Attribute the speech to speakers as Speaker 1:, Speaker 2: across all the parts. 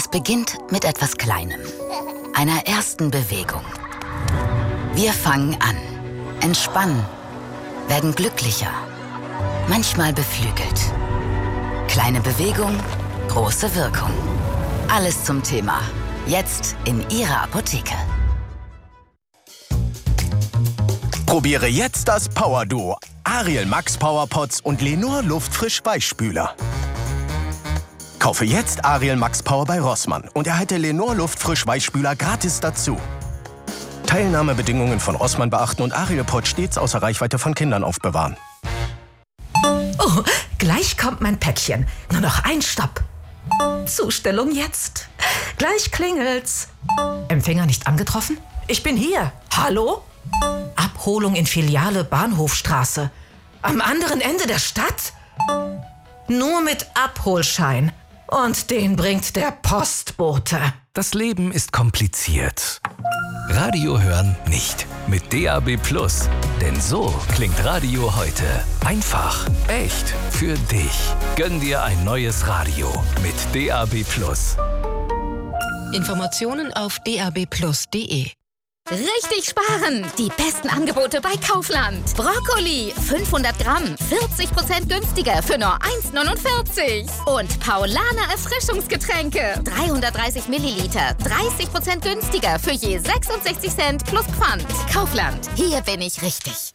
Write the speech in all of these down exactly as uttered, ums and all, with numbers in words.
Speaker 1: beginnt mit etwas Kleinem, einer ersten Bewegung. Wir fangen an, entspannen, werden glücklicher, manchmal beflügelt. Kleine Bewegung, große Wirkung. Alles zum Thema. Jetzt in Ihrer Apotheke.
Speaker 2: Probiere jetzt das Power-Duo. Ariel Max Powerpots und Lenor Luftfrisch Weichspüler. Kaufe jetzt Ariel Max Power bei Rossmann und erhalte Lenor Luftfrisch Weichspüler gratis dazu. Teilnahmebedingungen von Rossmann beachten und Ariel Pot stets außer Reichweite von Kindern aufbewahren.
Speaker 3: Oh, gleich kommt mein Päckchen. Nur noch ein Stopp. Zustellung jetzt. Gleich klingelt's. Empfänger nicht angetroffen? Ich bin hier. Hallo? Abholung in Filiale Bahnhofstraße. Am anderen Ende der Stadt? Nur mit Abholschein. Und den bringt der Postbote.
Speaker 4: Das Leben ist kompliziert. Radio hören nicht. Mit D A B Plus. Denn so klingt Radio heute. Einfach, echt, für dich. Gönn dir ein neues Radio mit D A B Plus.
Speaker 5: Informationen auf d a b plus punkt d e.
Speaker 6: Richtig sparen! Die besten Angebote bei Kaufland. Brokkoli fünfhundert Gramm, vierzig Prozent günstiger für nur eins neunundvierzig. Und Paulaner Erfrischungsgetränke, dreihundertdreißig Milliliter, dreißig Prozent günstiger für je sechsundsechzig Cent plus Pfand. Kaufland, hier bin ich richtig.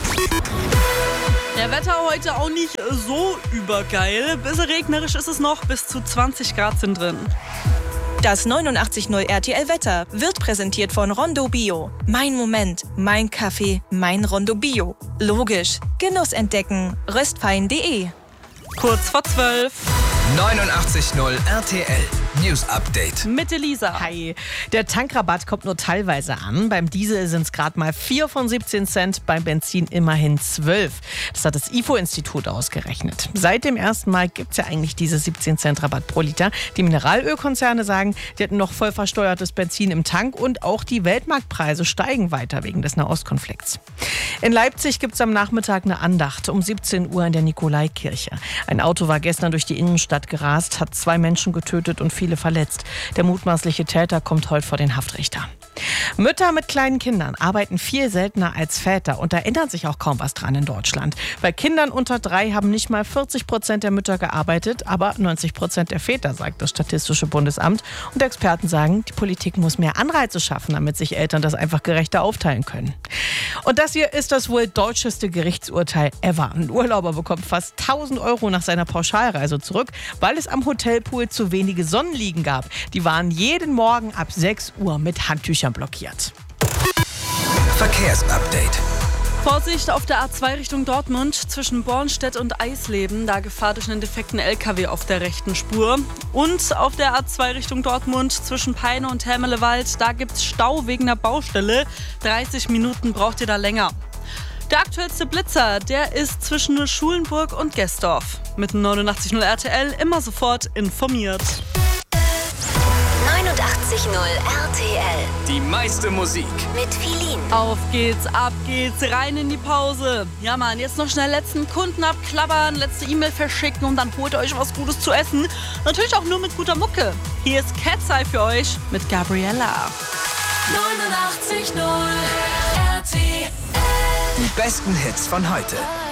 Speaker 7: Der Wetter heute auch nicht so übergeil. Bisschen regnerisch ist es noch, bis zu zwanzig Grad sind drin.
Speaker 8: Das neunundachtzig Komma null R T L Wetter wird präsentiert von Rondo Bio. Mein Moment, mein Kaffee, mein Rondo Bio. Logisch. Genuss entdecken. röstfein punkt d e.
Speaker 7: Kurz vor zwölf.
Speaker 4: neunundachtzig Komma null R T L News Update.
Speaker 7: Mit Elisa.
Speaker 9: Hi. Der Tankrabatt kommt nur teilweise an. Beim Diesel sind es gerade mal vier von siebzehn Cent, beim Benzin immerhin zwölf. Das hat das I F O-Institut ausgerechnet. Seit dem ersten Mal gibt es ja eigentlich diese siebzehn Cent Rabatt pro Liter. Die Mineralölkonzerne sagen, die hatten noch voll versteuertes Benzin im Tank und auch die Weltmarktpreise steigen weiter wegen des Nahostkonflikts. In Leipzig gibt es am Nachmittag eine Andacht um siebzehn Uhr in der Nikolaikirche. Ein Auto war gestern durch die Innenstadt gerast, hat zwei Menschen getötet und viele verletzt. Der mutmaßliche Täter kommt heute vor den Haftrichter. Mütter mit kleinen Kindern arbeiten viel seltener als Väter und da ändert sich auch kaum was dran in Deutschland. Bei Kindern unter drei haben nicht mal vierzig Prozent der Mütter gearbeitet, aber neunzig Prozent der Väter, sagt das Statistische Bundesamt. Und Experten sagen, die Politik muss mehr Anreize schaffen, damit sich Eltern das einfach gerechter aufteilen können. Und das hier ist das wohl deutscheste Gerichtsurteil ever. Ein Urlauber bekommt fast tausend Euro nach seiner Pauschalreise zurück, weil es am Hotelpool zu wenige Sonnenliegen gab. Die waren jeden Morgen ab sechs Uhr mit Handtüchern blockiert.
Speaker 4: Verkehrsupdate.
Speaker 7: Vorsicht auf der A zwei Richtung Dortmund zwischen Bornstedt und Eisleben. Da Gefahr durch einen defekten L K W auf der rechten Spur. Und auf der A zwei Richtung Dortmund zwischen Peine und Hermelewald. Da gibt's Stau wegen der Baustelle. dreißig Minuten braucht ihr da länger. Der aktuellste Blitzer, der ist zwischen Schulenburg und Gesdorf. Mit neunundachtzig Komma null R T L immer sofort informiert.
Speaker 10: neunundachtzig Komma null R T L.
Speaker 4: Die meiste Musik.
Speaker 10: Mit Filin.
Speaker 7: Auf geht's, ab geht's, rein in die Pause. Ja Mann, jetzt noch schnell letzten Kunden abklappern, letzte E-Mail verschicken und dann holt ihr euch was Gutes zu essen. Natürlich auch nur mit guter Mucke. Hier ist Cat's Eye für euch mit Gabriella.
Speaker 10: neunundachtzig Komma null R T L.
Speaker 4: Die besten Hits von heute.